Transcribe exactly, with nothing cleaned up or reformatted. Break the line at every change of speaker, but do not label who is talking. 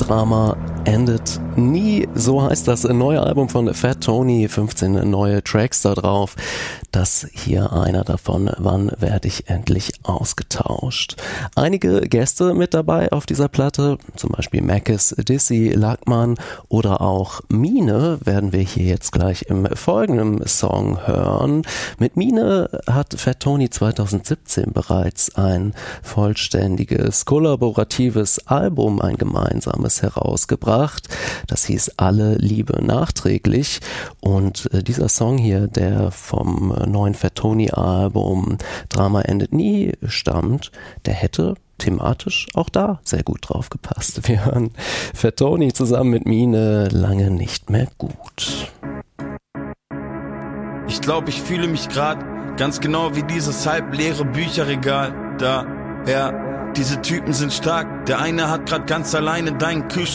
Drama endet nie, so heißt das neue Album von Fat Tony, fünfzehn neue Tracks da drauf. Das hier einer davon, wann werde ich endlich ausgetauscht? Einige Gäste mit dabei auf dieser Platte, zum Beispiel Makis, Dizzy, Lackmann oder auch Mine werden wir hier jetzt gleich im folgenden Song hören. Mit Mine hat Fat Tony zweitausendsiebzehn bereits ein vollständiges, kollaboratives Album, ein gemeinsames herausgebracht. Das hieß Alle Liebe nachträglich und äh, dieser Song hier, der vom äh, neuen Fat Tony Album Drama endet nie stammt, der hätte thematisch auch da sehr gut drauf gepasst. Wir hören Fat Tony zusammen mit Mine, lange nicht mehr gut.
Ich glaube, ich fühle mich gerade ganz genau wie dieses halbleere Bücherregal da, ja. Diese Typen sind stark, der eine hat grad ganz alleine deinen Kühlschrank